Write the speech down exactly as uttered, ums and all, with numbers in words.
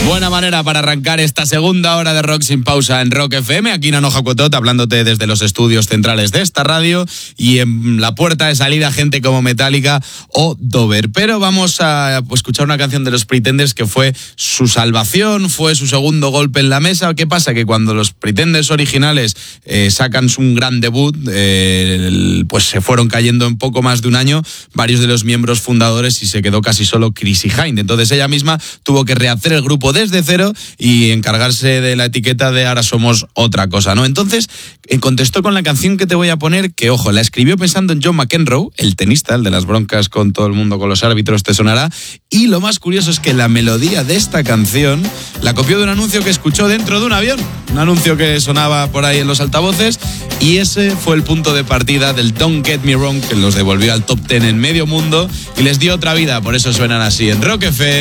Buena manera para arrancar esta segunda hora de Rock sin pausa en Rock F M, aquí Nano Jacotot, hablándote desde los estudios centrales de esta radio, y en la puerta de salida gente como Metallica o Dover. Pero vamos a escuchar una canción de los Pretenders que fue su salvación, fue su segundo golpe en la mesa. ¿Qué pasa? Que cuando los Pretenders originales eh, sacan un gran debut, eh, pues se fueron cayendo en poco más de un año varios de los miembros fundadores y se quedó casi solo Chrissie Hynde. Entonces ella misma tuvo que rehacer el grupo desde cero y encargarse de la etiqueta de ahora somos otra cosa, ¿no? Entonces contestó con la canción que te voy a poner, que ojo, la escribió pensando en John McEnroe, el tenista, el de las broncas con todo el mundo, con los árbitros, te sonará. Y lo más curioso es que la melodía de esta canción la copió de un anuncio que escuchó dentro de un avión, un anuncio que sonaba por ahí en los altavoces, y ese fue el punto de partida del Don't Get Me Wrong, que los devolvió al top ten en medio mundo y les dio otra vida. Por eso suenan así en Rock F M.